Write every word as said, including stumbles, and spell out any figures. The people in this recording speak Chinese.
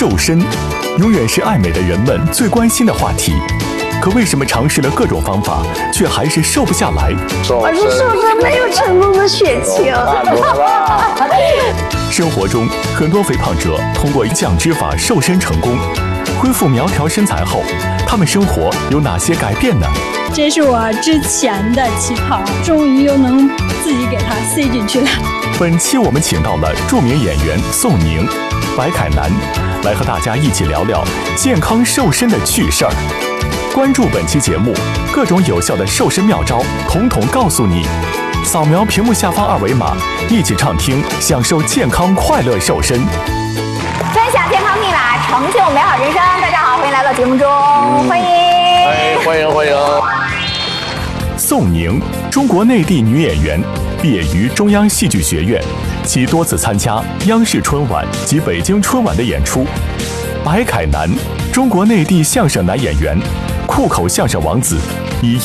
瘦身，永远是爱美的人们最关心的话题。可为什么尝试了各种方法，却还是瘦不下来？ 而是瘦身没有成功的血清。 生活中，很多肥胖者通过降脂法瘦身成功，恢复苗条身材后，他们生活有哪些改变呢？ 这是我之前的旗袍，终于又能自己给它塞进去了。 本期我们请到了著名演员宋宁、白凯南，来和大家一起聊聊健康瘦身的趣事儿。关注本期节目，各种有效的瘦身妙招，统统告诉你。扫描屏幕下方二维码，一起畅听，享受健康快乐瘦身， 分享健康密码，成就美好人生。大家好，欢迎来到节目中，欢迎， 哎，欢迎欢迎。 宋宁，中国内地女演员，毕业于中央戏剧学院，其多次参加央视春晚及北京春晚的演出。白凯南，中国内地相声男演员，酷口相声王子，以